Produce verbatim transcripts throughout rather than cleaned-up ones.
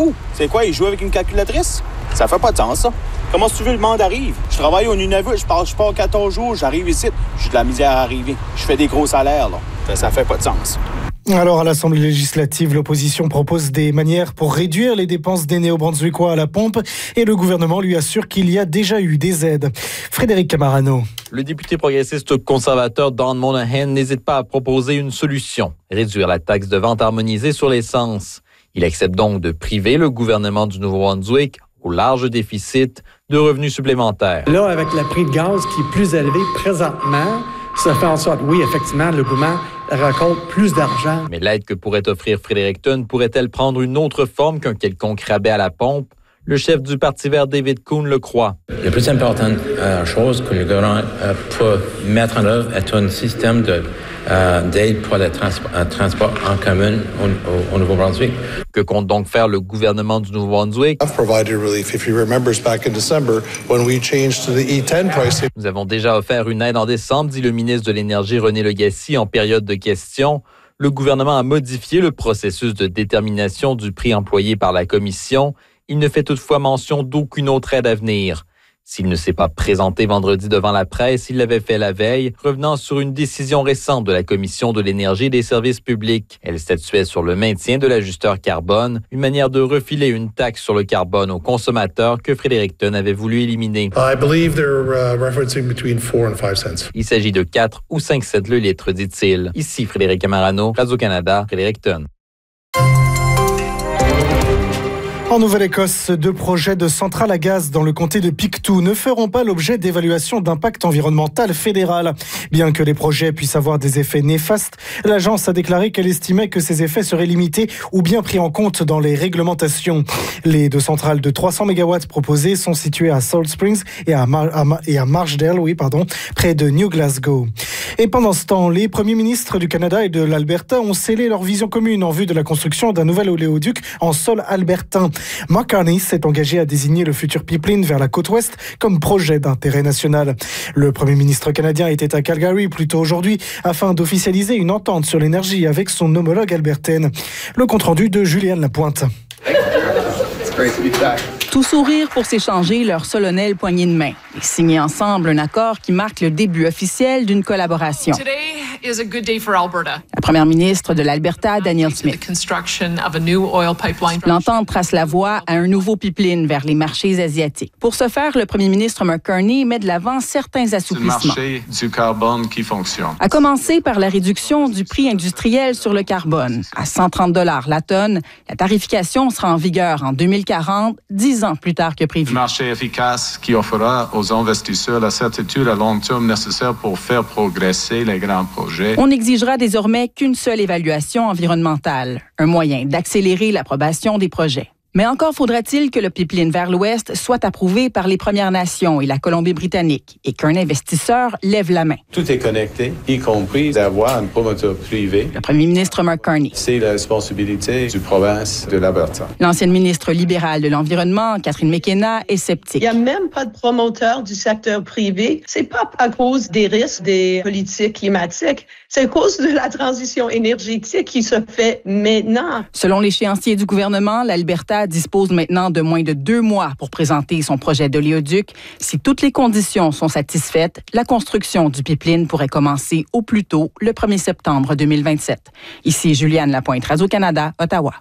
fou. C'est quoi, il joue avec une calculatrice? Ça fait pas de sens, ça. Comment tu veux le monde arrive? Je travaille au Nunavut, je pars, je pars quatorze jours, j'arrive ici, j'ai de la misère à arriver. Je fais des gros salaires, là. Ça, ça fait pas de sens. Alors, à l'Assemblée législative, l'opposition propose des manières pour réduire les dépenses des Néo-Brunswickois à la pompe et le gouvernement lui assure qu'il y a déjà eu des aides. Frédéric Camarano. Le député progressiste conservateur Don Monahan n'hésite pas à proposer une solution, réduire la taxe de vente harmonisée sur l'essence. Il accepte donc de priver le gouvernement du Nouveau-Brunswick, au large déficit, de revenus supplémentaires. Là, avec le prix de gaz qui est plus élevé présentement, ça fait en sorte, oui, effectivement, le gouvernement récolte plus d'argent. Mais l'aide que pourrait offrir Fredericton pourrait-elle prendre une autre forme qu'un quelconque rabais à la pompe? Le chef du Parti vert, David Coon, le croit. La plus importante euh, chose que le gouvernement euh, peut mettre en œuvre est un système de, euh, d'aide pour le trans- euh, transport en commun au, au, au Nouveau-Brunswick. Que compte donc faire le gouvernement du Nouveau-Brunswick? Nous avons déjà offert une aide en décembre, dit le ministre de l'Énergie René Legacy en période de questions. Le gouvernement a modifié le processus de détermination du prix employé par la commission. Il ne fait toutefois mention d'aucune autre aide à venir. S'il ne s'est pas présenté vendredi devant la presse, il l'avait fait la veille, revenant sur une décision récente de la Commission de l'énergie et des services publics. Elle statuait sur le maintien de l'ajusteur carbone, une manière de refiler une taxe sur le carbone aux consommateurs que Fredericton avait voulu éliminer. I believe they're uh, referencing between four and five cents. Il s'agit de quatre ou cinq cents le litre, dit-il. Ici Frédéric Camarano, Radio-Canada, Fredericton. En Nouvelle-Écosse, deux projets de centrales à gaz dans le comté de Pictou ne feront pas l'objet d'évaluation d'impact environnemental fédérale. Bien que les projets puissent avoir des effets néfastes, l'agence a déclaré qu'elle estimait que ces effets seraient limités ou bien pris en compte dans les réglementations. Les deux centrales de trois cents mégawatts proposées sont situées à Salt Springs et à, Mar- à, Mar- et à Marchdale, oui, pardon, près de New Glasgow. Et pendant ce temps, les premiers ministres du Canada et de l'Alberta ont scellé leur vision commune en vue de la construction d'un nouvel oléoduc en sol albertain. Mark Carney s'est engagé à désigner le futur pipeline vers la côte ouest comme projet d'intérêt national. Le Premier ministre canadien était à Calgary plus tôt aujourd'hui afin d'officialiser une entente sur l'énergie avec son homologue albertaine. Le compte-rendu de Juliane Lapointe. Tout sourire pour s'échanger leur solennelle poignée de main et signer ensemble un accord qui marque le début officiel d'une collaboration. La première ministre de l'Alberta, Danielle Smith. L'entente trace la voie à un nouveau pipeline vers les marchés asiatiques. Pour ce faire, le premier ministre Mark Carney met de l'avant certains assouplissements. C'est le marché du carbone qui fonctionne. À commencer par la réduction du prix industriel sur le carbone. À cent trente dollars la tonne, la tarification sera en vigueur en deux mille quarante, dix ans plus tard que prévu. Un marché efficace qui offrira aux investisseurs la certitude à long terme nécessaire pour faire progresser les grands projets. On n'exigera désormais qu'une seule évaluation environnementale, un moyen d'accélérer l'approbation des projets. Mais encore faudra-t-il que le pipeline vers l'ouest soit approuvé par les Premières Nations et la Colombie-Britannique et qu'un investisseur lève la main. Tout est connecté, y compris d'avoir un promoteur privé. Le premier ministre Mark Carney. C'est la responsabilité du province de l'Alberta. L'ancienne ministre libérale de l'Environnement, Catherine McKenna, est sceptique. Il n'y a même pas de promoteur du secteur privé. C'est pas à cause des risques des politiques climatiques. C'est à cause de la transition énergétique qui se fait maintenant. Selon l'échéancier du gouvernement, l'Alberta dispose maintenant de moins de deux mois pour présenter son projet d'oléoduc. Si toutes les conditions sont satisfaites, la construction du pipeline pourrait commencer au plus tôt le premier septembre deux mille vingt-sept. Ici Juliane Lapointe, Radio-Canada, Ottawa.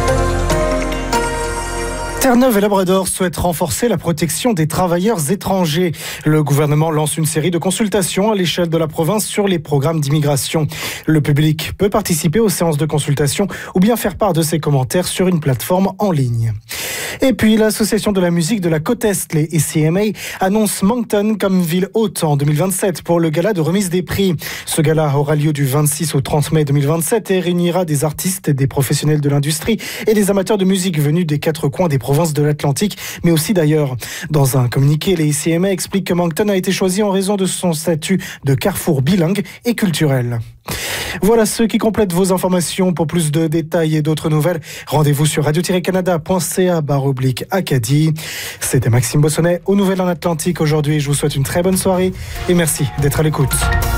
Terre-Neuve et Labrador souhaitent renforcer la protection des travailleurs étrangers. Le gouvernement lance une série de consultations à l'échelle de la province sur les programmes d'immigration. Le public peut participer aux séances de consultation ou bien faire part de ses commentaires sur une plateforme en ligne. Et puis, l'Association de la musique de la côte Est, les A C M A, annonce Moncton comme ville hôte en deux mille vingt-sept pour le gala de remise des prix. Ce gala aura lieu du vingt-six au trente mai deux mille vingt-sept et réunira des artistes, des professionnels de l'industrie et des amateurs de musique venus des quatre coins des provinces de l'Atlantique, mais aussi d'ailleurs. Dans un communiqué, les A C M A expliquent que Moncton a été choisi en raison de son statut de carrefour bilingue et culturel. Voilà ce qui complète vos informations. Pour plus de détails et d'autres nouvelles, rendez-vous sur radio tiret canada point c a barre oblique Acadie. C'était Maxime Bossonnet aux Nouvelles en Atlantique aujourd'hui. Je vous souhaite une très bonne soirée et merci d'être à l'écoute.